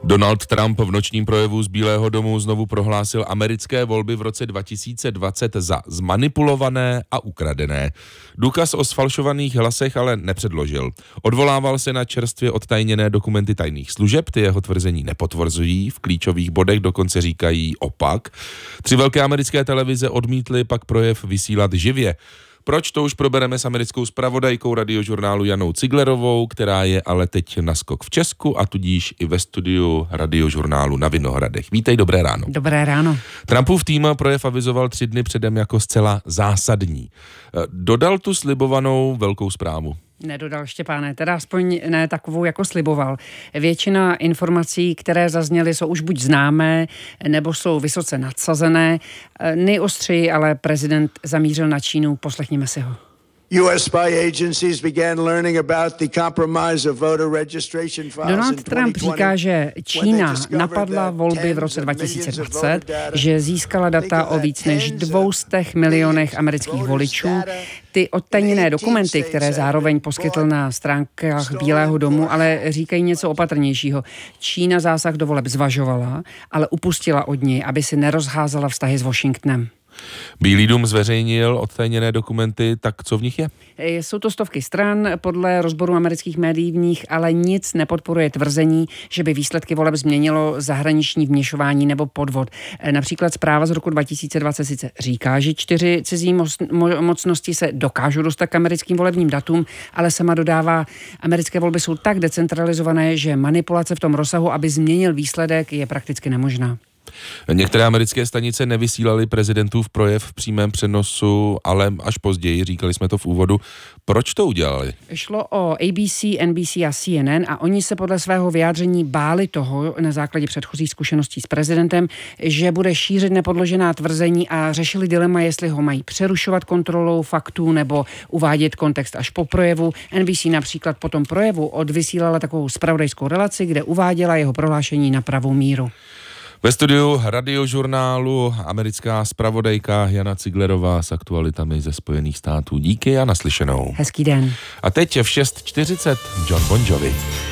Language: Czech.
Donald Trump v nočním projevu z Bílého domu znovu prohlásil americké volby v roce 2020 za zmanipulované a ukradené. Důkaz o sfalšovaných hlasech ale nepředložil. Odvolával se na čerstvě odtajněné dokumenty tajných služeb, ty jeho tvrzení nepotvrzují, v klíčových bodech dokonce říkají opak. 3 velké americké televize odmítly pak projev vysílat živě. Proč, to už probereme s americkou zpravodajkou Radiožurnálu Janou Ciglerovou, která je ale teď na skok v Česku a tudíž i ve studiu Radiožurnálu na Vinohradech. Vítej, dobré ráno. Dobré ráno. Trumpův tým projev avizoval 3 dny předem jako zcela zásadní. Dodal tu slibovanou velkou zprávu? Nedodal, Štěpáne, teda aspoň ne takovou, jako sliboval. Většina informací, které zazněly, jsou už buď známé, nebo jsou vysoce nadsazené. Nejostřeji ale prezident zamířil na Čínu, poslechněme si ho. US spy agencies began learning about the compromise of voter registration files. Donald Trump říká, že Čína napadla volby v roce 2020, že získala data o víc než 200 milionech amerických voličů. Ty odtajněné dokumenty, které zároveň poskytl na stránkách Bílého domu, ale říkají něco opatrnějšího. Čína zásah do voleb zvažovala, ale upustila od něj, aby si nerozházela vztahy s Washingtonem. Bílý dům zveřejnil odtajněné dokumenty, tak co v nich je? Jsou to stovky stran, podle rozboru amerických médií v nich, ale nic nepodporuje tvrzení, že by výsledky voleb změnilo zahraniční vměšování nebo podvod. Například zpráva z roku 2020 sice říká, že 4 cizí mocnosti se dokážou dostat k americkým volebním datům, ale sama dodává, americké volby jsou tak decentralizované, že manipulace v tom rozsahu, aby změnil výsledek, je prakticky nemožná. Některé americké stanice nevysílaly prezidentův projev v přímém přenosu, ale až později, říkali jsme to v úvodu. Proč to udělali? Šlo o ABC, NBC a CNN a oni se podle svého vyjádření báli toho na základě předchozích zkušeností s prezidentem, že bude šířit nepodložená tvrzení a řešili dilema, jestli ho mají přerušovat kontrolou faktů nebo uvádět kontext až po projevu. NBC například po tom projevu odvysílala takovou zpravodajskou relaci, kde uváděla jeho prohlášení na pravou míru. Ve studiu Radiožurnálu americká zpravodajka Jana Ciglerová s aktualitami ze Spojených států. Díky a naslyšenou. Hezký den. A teď v 6:40 John Bon Jovi.